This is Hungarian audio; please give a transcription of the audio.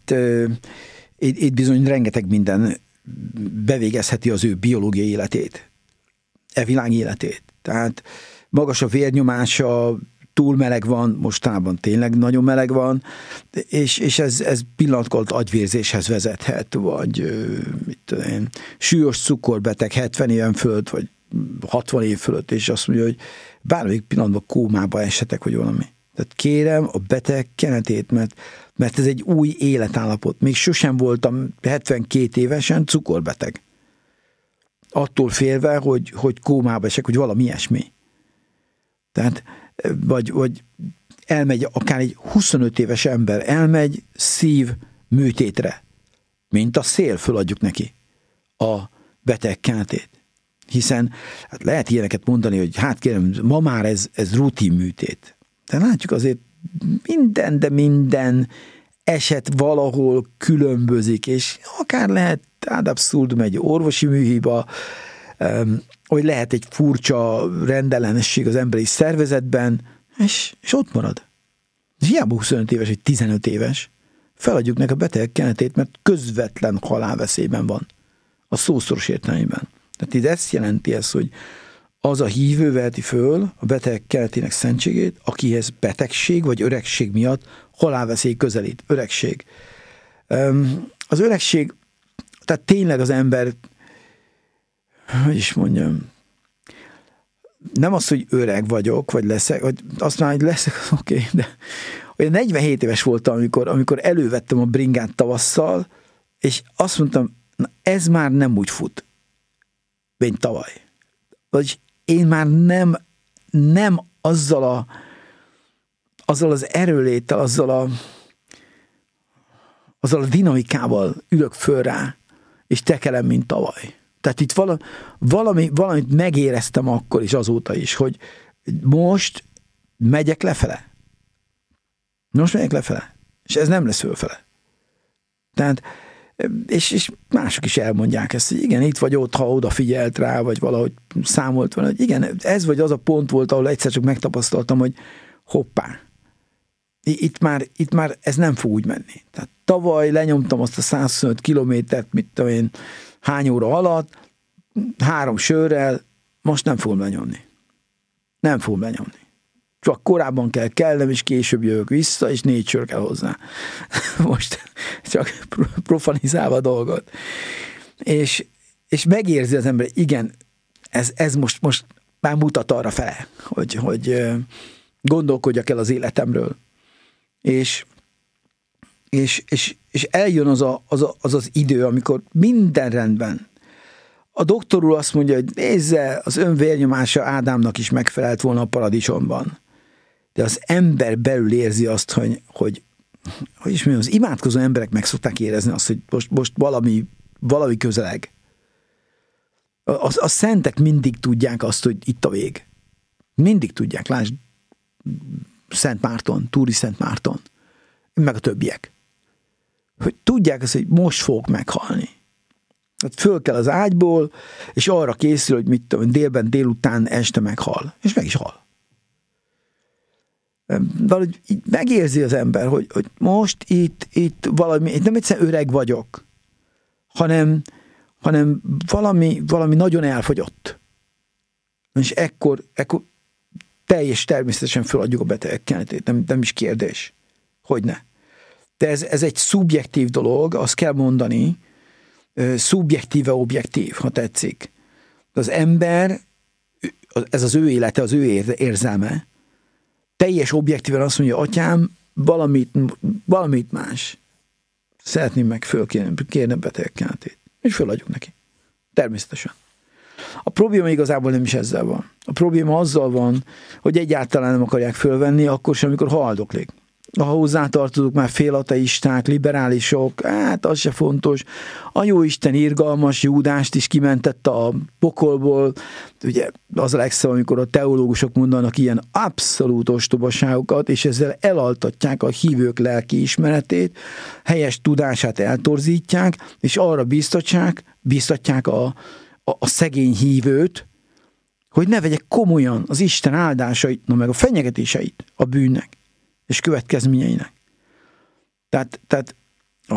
itt bizony rengeteg minden bevégezheti az ő biológiai életét, világ életét. Tehát magas a vérnyomása, túl meleg van, mostanában tényleg nagyon meleg van, és ez pillanatkolt agyvérzéshez vezethet, vagy mit tudom én, súlyos cukorbeteg 70 éven fölött, vagy 60 év fölött, és azt mondja, hogy bármelyik pillanatban kómába esetek, vagy valami. Tehát kérem a beteg kenetét, mert ez egy új életállapot. Még sosem voltam 72 évesen cukorbeteg. Attól félve, hogy kómába esek, hogy valami ilyesmi. Tehát, vagy elmegy, akár egy 25 éves ember elmegy szív műtétre, mint a szél, föladjuk neki a beteg kenetét. Hiszen hát lehet ilyeneket mondani, hogy hát kérem, ma már ez rutin műtét. De látjuk azért minden eset valahol különbözik, és akár lehet ad abszurdum egy orvosi műhiba, hogy lehet egy furcsa rendellenesség az emberi szervezetben, és ott marad. Hiába 25 éves, vagy 15 éves, feladjuk neki a beteg kenetét, mert közvetlen halálveszélyben van. A szószoros értelmében. Tehát itt ezt jelenti hogy az a hívő veheti föl a beteg kenetének szentségét, akihez betegség vagy öregség miatt halálveszély közelít. Öregség. Az öregség, tehát tényleg az ember, hogy is mondjam, nem az, hogy öreg vagyok, vagy leszek, vagy azt mondom, hogy leszek, oké, de olyan 47 éves voltam, amikor elővettem a bringát tavasszal, és azt mondtam, na ez már nem úgy fut, mint tavaly. Vagyis én már nem azzal az erőléttel, azzal a dinamikával ülök föl rá, és tekelem, mint tavaly. Tehát itt valamit megéreztem akkor is, azóta is, hogy most megyek lefele. Most megyek lefele. És ez nem lesz fölfele. Tehát, és mások is elmondják ezt, hogy igen, itt vagy ott, ha odafigyelt rá, vagy valahogy számolt vele, hogy igen, ez vagy az a pont volt, ahol egyszer csak megtapasztaltam, hogy hoppá, itt már ez nem fog úgy menni. Tehát tavaly lenyomtam azt a 125 kilométert, mit tudom én, hány óra alatt, 3 sörrel, most nem fogom lenyomni. Nem fogom lenyomni. Csak korábban kell kelnem, és később jövök vissza, és 4 sör kell hozzá. Most csak profanizálva a dolgot. És megérzi az ember, igen, ez most már mutat arra fele, hogy gondolkodjak el az életemről. És eljön az idő, amikor minden rendben. A doktor úr azt mondja, hogy nézze, az ön vérnyomása Ádámnak is megfelelt volna a paradicsomban. De az ember belül érzi azt, hogy is mondjam, az imádkozó emberek meg szokták érezni azt, hogy most valami közeleg. A szentek mindig tudják azt, hogy itt a vég. Mindig tudják. Lásd, Szent Márton, Túri Szent Márton, meg a többiek. Hogy tudják azt, hogy most fogok meghalni. Hát föl kell az ágyból, és arra készül, hogy mit tudom, délután, este meghal. És meg is hal. Valahogy megérzi az ember, hogy most itt valami, itt nem egyszerűen öreg vagyok, hanem valami nagyon elfogyott. És ekkor teljes természetesen feladjuk a betegek kenetét, nem is kérdés. Hogyne. De ez egy szubjektív dolog, azt kell mondani, szubjektíve objektív, ha tetszik. Az ember, ez az ő élete, az ő érzelme, teljes objektíven azt mondja, atyám, valamit más. Szeretném meg fölkérni a betegek kenetét. És föladjuk neki. Természetesen. A probléma igazából nem is ezzel van. A probléma azzal van, hogy egyáltalán nem akarják fölvenni, akkor sem, amikor haldoklik. Ha hozzátartozók már félateisták, liberálisok, hát az se fontos. A jóisten irgalmas Júdást is kimentette a pokolból. Ugye az a legszebb, amikor a teológusok mondanak ilyen abszolút ostobaságokat, és ezzel elaltatják a hívők lelki ismeretét, helyes tudását eltorzítják, és arra biztatják a szegény hívőt, hogy ne vegyek komolyan az Isten áldásait, meg a fenyegetéseit a bűnnek és következményeinek. Tehát